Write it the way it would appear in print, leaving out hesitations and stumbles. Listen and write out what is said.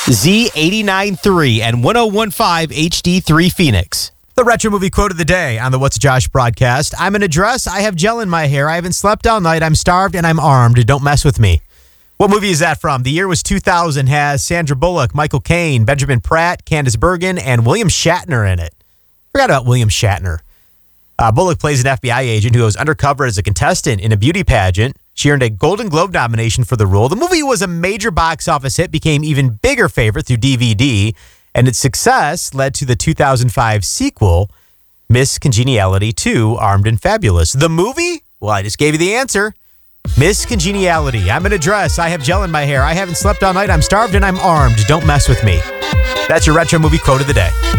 Z89.3 and 101.5 HD3 Phoenix. The retro movie quote of the day on the What's Josh broadcast. I'm in a dress, I have gel in my hair, I haven't slept all night, I'm starved, and I'm armed. Don't mess with me. What movie is that from? The year was 2000, has Sandra Bullock, Michael Caine, Benjamin Pratt, Candice Bergen, and William Shatner in it. Forgot about William Shatner. Bullock plays an FBI agent who goes undercover as a contestant in a beauty pageant. She earned a Golden Globe nomination for the role. The movie was a major box office hit, became even bigger favorite through DVD, and its success led to the 2005 sequel, Miss Congeniality 2, Armed and Fabulous. The movie? Well, I just gave you the answer. Miss Congeniality. I'm in a dress. I have gel in my hair. I haven't slept all night. I'm starved and I'm armed. Don't mess with me. That's your retro movie quote of the day.